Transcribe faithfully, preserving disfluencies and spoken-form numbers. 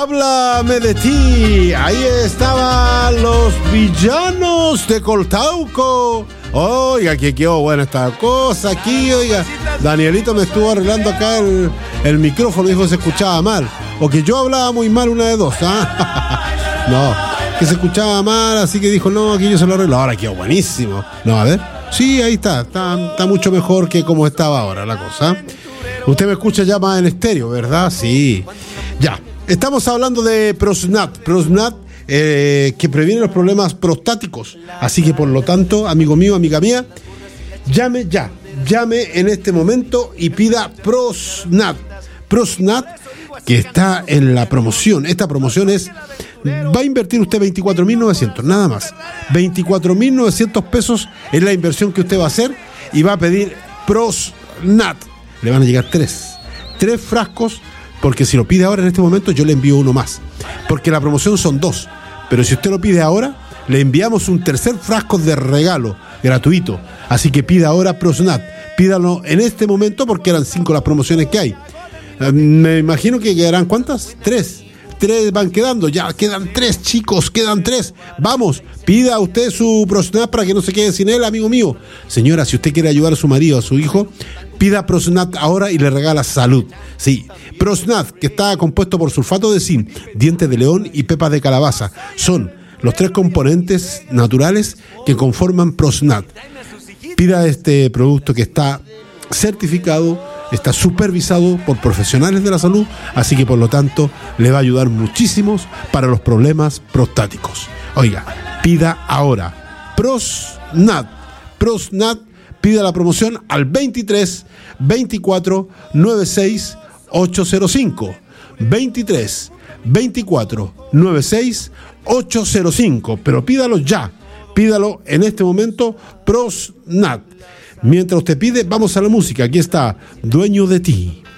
Háblame de ti. Ahí estaban los villanos de Coltauco. Oiga, que quedó buena esta cosa aquí, oiga. Danielito me estuvo arreglando acá el, el micrófono, dijo que se escuchaba mal. O que yo hablaba muy mal, una de dos, ¿ah? No, que se escuchaba mal, así que dijo, no, aquí yo se lo arreglo. Ahora quedó buenísimo. No, a ver. Sí, ahí está, está, está mucho mejor que como estaba ahora la cosa. Usted me escucha ya más en estéreo, ¿verdad? Sí. Ya. Estamos hablando de Prosnat, Prosnat eh, que previene los problemas prostáticos. Así que por lo tanto, amigo mío, amiga mía, llame ya, llame en este momento y pida Prosnat. Prosnat, que está en la promoción. Esta promoción es, va a invertir usted veinticuatro mil novecientos, nada más. veinticuatro mil novecientos pesos es la inversión que usted va a hacer y va a pedir Prosnat. Le van a llegar tres, tres frascos. Porque si lo pide ahora en este momento, yo le envío uno más. Porque la promoción son dos. Pero si usted lo pide ahora, le enviamos un tercer frasco de regalo gratuito. Así que pida ahora Prosnat. Pídalo en este momento porque eran cinco las promociones que hay. Eh, me imagino que quedarán, ¿cuántas? Tres. Tres van quedando. Ya quedan tres, chicos. Quedan tres. Vamos, pida usted su Prosnat para que no se quede sin él, amigo mío. Señora, si usted quiere ayudar a su marido, a su hijo, pida Prosnat ahora y le regala salud. Sí, Prosnat, que está compuesto por sulfato de zinc, dientes de león y pepas de calabaza. Son los tres componentes naturales que conforman Prosnat. Pida este producto que está certificado, está supervisado por profesionales de la salud, así que por lo tanto le va a ayudar muchísimo para los problemas prostáticos. Oiga, pida ahora Prosnat. Prosnat, pida la promoción al veintitrés veinticuatro noventa y seis ochocientos cinco. veintitrés veinticuatro noventa y seis ochocientos cinco. Pero pídalo ya. Pídalo en este momento, Prosnat. Mientras usted pide, vamos a la música. Aquí está, Dueño de ti.